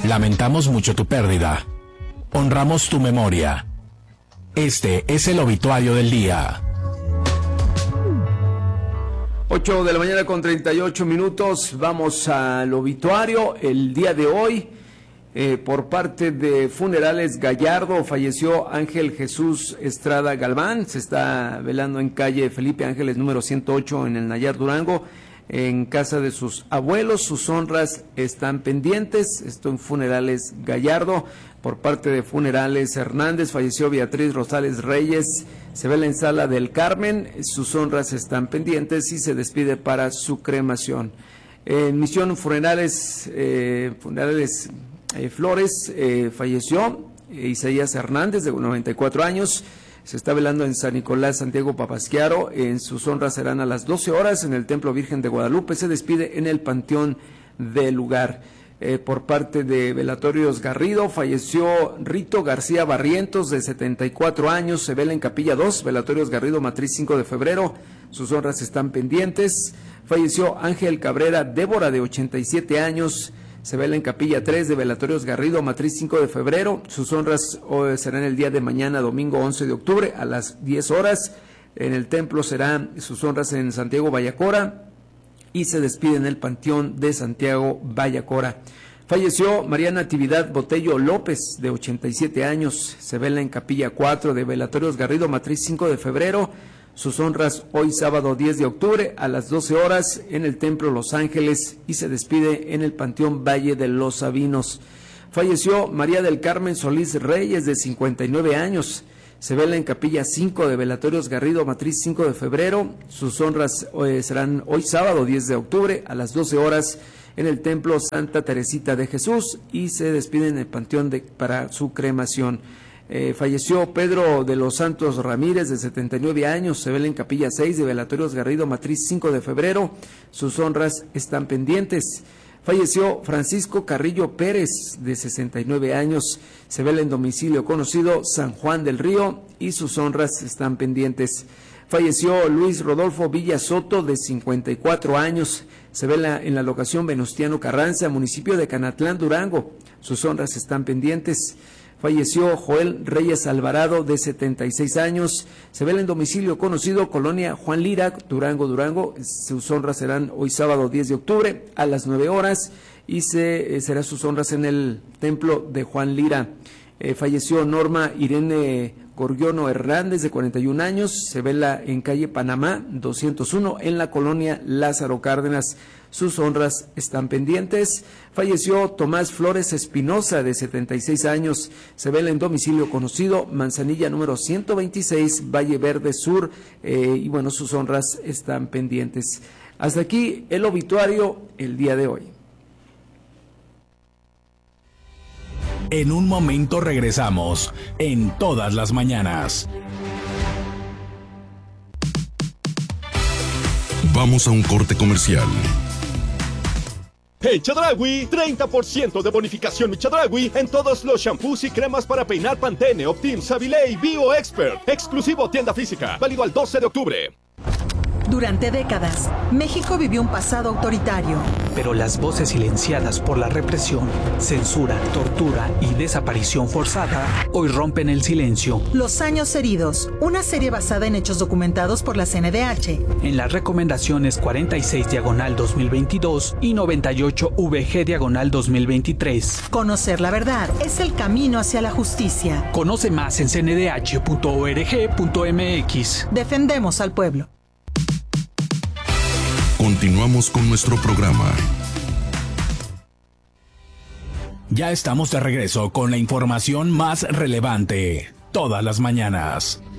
Lamentamos mucho tu pérdida. Honramos tu memoria. Este es el obituario del día. 8 de la mañana con 38 minutos. Vamos al obituario. El día de hoy, por parte de Funerales Gallardo, falleció Ángel Jesús Estrada Galván. Se está velando en calle Felipe Ángeles número 108 en el Nayar, Durango, en casa de sus abuelos. Sus honras están pendientes. Esto en Funerales Gallardo. Por parte de Funerales Hernández, falleció Beatriz Rosales Reyes. Se vela en Sala del Carmen. Sus honras están pendientes y se despide para su cremación. En Misión Funerales Flores, falleció Isaías Hernández, de 94 años. Se está velando en San Nicolás, Santiago Papasquiaro. En sus honras serán a las 12 horas en el Templo Virgen de Guadalupe. Se despide en el Panteón del lugar. Por parte de Velatorios Garrido, falleció Rito García Barrientos, de 74 años. Se vela en Capilla 2, Velatorios Garrido, Matriz 5 de febrero. Sus honras están pendientes. Falleció Ángel Cabrera Débora, de 87 años. Se vela en Capilla 3 de Velatorios Garrido, Matriz 5 de febrero. Sus honras serán el día de mañana, domingo 11 de octubre, a las 10 horas. En el templo serán sus honras en Santiago Vallacora y se despide en el Panteón de Santiago Vallacora. Falleció María Natividad Botello López, de 87 años. Se vela en Capilla 4 de Velatorios Garrido, Matriz 5 de febrero. Sus honras hoy sábado 10 de octubre a las 12 horas en el Templo Los Ángeles y se despide en el Panteón Valle de los Sabinos. Falleció María del Carmen Solís Reyes, de 59 años. Se vela en Capilla 5 de Velatorios Garrido, Matriz 5 de febrero. Sus honras serán hoy sábado 10 de octubre a las 12 horas en el Templo Santa Teresita de Jesús y se despide en el Panteón para su cremación. Falleció Pedro de los Santos Ramírez, de 79 años. Se vela en Capilla 6 de Velatorios Garrido, Matriz 5 de febrero. Sus honras están pendientes. Falleció Francisco Carrillo Pérez, de 69 años. Se vela en domicilio conocido San Juan del Río y sus honras están pendientes. Falleció Luis Rodolfo Villa Soto, de 54 años. Se vela en la locación Venustiano Carranza, municipio de Canatlán, Durango. Sus honras están pendientes. Falleció Joel Reyes Alvarado, de 76 años. Se vela en domicilio conocido Colonia Juan Lira, Durango. Sus honras serán hoy sábado 10 de octubre a las 9 horas y será sus honras en el Templo de Juan Lira. Falleció Norma Irene Gorgiono Hernández, de 41 años. Se vela en calle Panamá 201 en la colonia Lázaro Cárdenas. Sus honras están pendientes. Falleció Tomás Flores Espinosa, de 76 años. Se vela en domicilio conocido Manzanilla número 126, Valle Verde Sur. Y bueno, sus honras están pendientes. Hasta aquí el obituario el día de hoy. En un momento regresamos en Todas las Mañanas. Vamos a un corte comercial. En Chedraui, 30% de bonificación mi Chedraui en todos los shampoos y cremas para peinar Pantene, Optim, Savile y Bio Expert. Exclusivo tienda física, válido al 12 de octubre. Durante décadas, México vivió un pasado autoritario. Pero las voces silenciadas por la represión, censura, tortura y desaparición forzada hoy rompen el silencio. Los años heridos, una serie basada en hechos documentados por la CNDH. En las recomendaciones 46/2022 y 98/VG/2023. Conocer la verdad es el camino hacia la justicia. Conoce más en cndh.org.mx. Defendemos al pueblo. Continuamos con nuestro programa. Ya estamos de regreso con la información más relevante. Todas las mañanas.